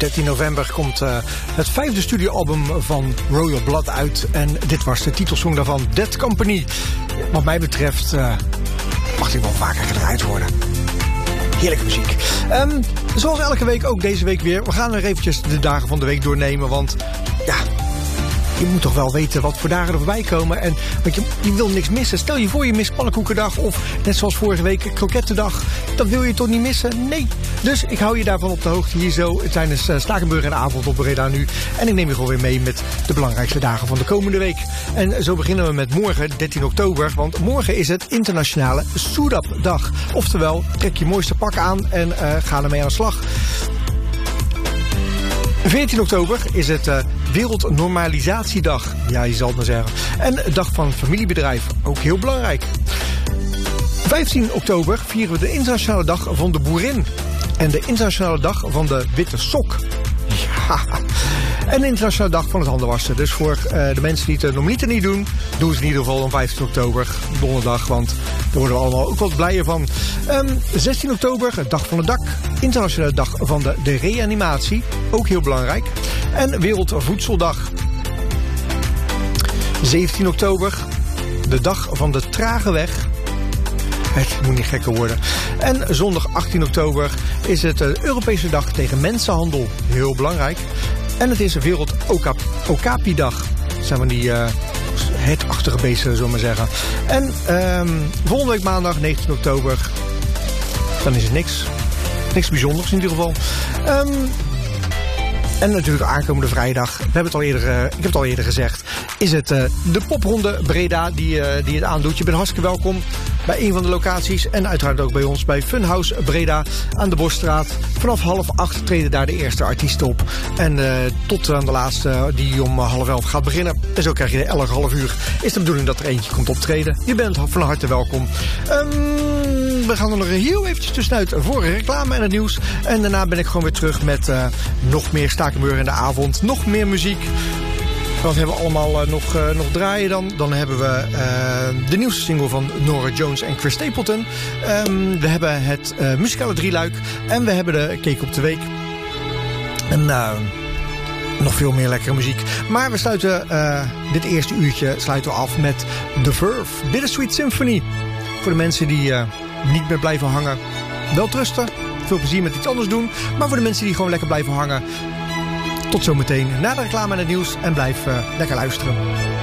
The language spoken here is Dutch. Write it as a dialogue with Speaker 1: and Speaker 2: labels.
Speaker 1: 13 november komt het 5e studioalbum van Royal Blood uit. En dit was de titelsong daarvan, Dead Company. Wat mij betreft mag die wel vaker gedraaid worden. Heerlijke muziek. Zoals elke week, ook deze week weer. We gaan er eventjes de dagen van de week doornemen. Want ja, je moet toch wel weten wat voor dagen er voorbij komen. En, want je wil niks missen. Stel je voor je mist pannenkoekendag of net zoals vorige week krokettendag. Dat wil je toch niet missen? Nee. Dus ik hou je daarvan op de hoogte hier zo tijdens Stakenburg en de avond op Breda nu. En ik neem je gewoon weer mee met de belangrijkste dagen van de komende week. En zo beginnen we met morgen, 13 oktober. Want morgen is het internationale Soedap-dag. Oftewel, trek je mooiste pak aan en ga ermee aan de slag. 14 oktober is het Wereldnormalisatiedag. Ja, je zal het maar zeggen. En dag van het familiebedrijf. Ook heel belangrijk. 15 oktober vieren we de internationale dag van de boerin. En de internationale dag van de witte sok. Ja. En de internationale dag van het handenwassen. Dus voor de mensen die het normaliter niet doen, doen ze in ieder geval op 15 oktober, donderdag. Want daar worden we allemaal ook wat blijer van. 16 oktober, dag van het dak. Internationale dag van de reanimatie. Ook heel belangrijk. En Wereldvoedseldag. 17 oktober, de dag van de trage weg. Het moet niet gekker worden. En zondag 18 oktober is het de Europese dag tegen mensenhandel. Heel belangrijk. En het is Wereld Okapi-dag. Dat zijn van die hetachtige beesten, zullen we maar zeggen. En volgende week maandag, 19 oktober, dan is het niks. Niks bijzonders in ieder geval. En natuurlijk aankomende vrijdag, ik heb het al eerder gezegd, is het de popronde Breda die het aandoet. Je bent hartstikke welkom bij een van de locaties en uiteraard ook bij ons bij Funhouse Breda aan de Bosstraat. Vanaf 7:30 treden daar de eerste artiesten op. En tot aan de laatste die om 10:30 gaat beginnen. En zo krijg je elke half uur is de bedoeling dat er eentje komt optreden. Je bent van harte welkom. We gaan er nog heel eventjes tussenuit voor reclame en het nieuws. En daarna ben ik gewoon weer terug met nog meer Stakenburg in de avond. Nog meer muziek. Wat hebben we allemaal nog draaien dan? Dan hebben we de nieuwste single van Norah Jones en Chris Stapleton. We hebben het muzikale drieluik. En we hebben de Cake op de Week. En nog veel meer lekkere muziek. Maar we sluiten dit eerste uurtje af met The Verve. Bittersweet Symphony. Voor de mensen die niet meer blijven hangen. Wel trusten. Veel plezier met iets anders doen. Maar voor de mensen die gewoon lekker blijven hangen. Tot zometeen na de reclame en het nieuws. En blijf lekker luisteren.